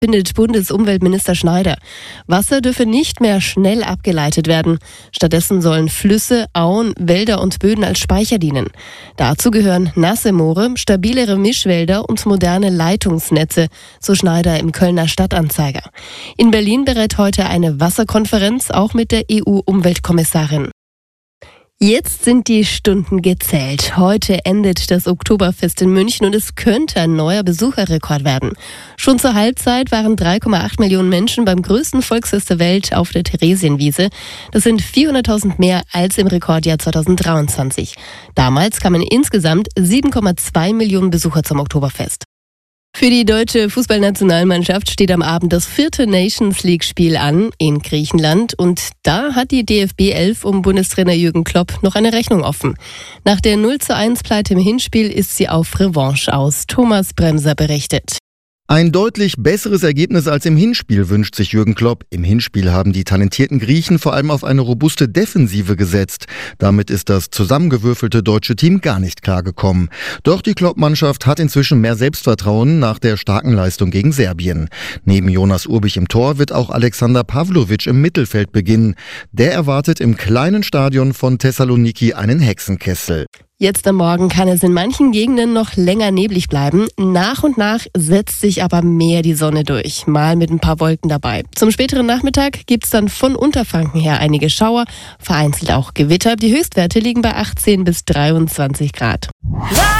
findet Bundesumweltminister Schneider. Wasser dürfe nicht mehr schnell abgeleitet werden. Stattdessen sollen Flüsse, Auen, Wälder und Böden als Speicher dienen. Dazu gehören nasse Moore, stabilere Mischwälder und moderne Leitungsnetze, so Schneider im Kölner Stadtanzeiger. In Berlin berät heute eine Wasserkonferenz, auch mit der EU-Umweltkommissarin. Jetzt sind die Stunden gezählt. Heute endet das Oktoberfest in München und es könnte ein neuer Besucherrekord werden. Schon zur Halbzeit waren 3,8 Millionen Menschen beim größten Volksfest der Welt auf der Theresienwiese. Das sind 400.000 mehr als im Rekordjahr 2023. Damals kamen insgesamt 7,2 Millionen Besucher zum Oktoberfest. Für die deutsche Fußballnationalmannschaft steht am Abend das 4. Nations-League-Spiel an in Griechenland und da hat die DFB 11 um Bundestrainer Jürgen Klopp noch eine Rechnung offen. Nach der 0:1-Pleite im Hinspiel ist sie auf Revanche aus. Thomas Bremser berichtet. Ein deutlich besseres Ergebnis als im Hinspiel wünscht sich Jürgen Klopp. Im Hinspiel haben die talentierten Griechen vor allem auf eine robuste Defensive gesetzt. Damit ist das zusammengewürfelte deutsche Team gar nicht klargekommen. Doch die Klopp-Mannschaft hat inzwischen mehr Selbstvertrauen nach der starken Leistung gegen Serbien. Neben Jonas Urbich im Tor wird auch Alexander Pavlovic im Mittelfeld beginnen. Der erwartet im kleinen Stadion von Thessaloniki einen Hexenkessel. Jetzt am Morgen kann es in manchen Gegenden noch länger neblig bleiben. Nach und nach setzt sich aber mehr die Sonne durch, mal mit ein paar Wolken dabei. Zum späteren Nachmittag gibt's dann von Unterfranken her einige Schauer, vereinzelt auch Gewitter. Die Höchstwerte liegen bei 18 bis 23 Grad.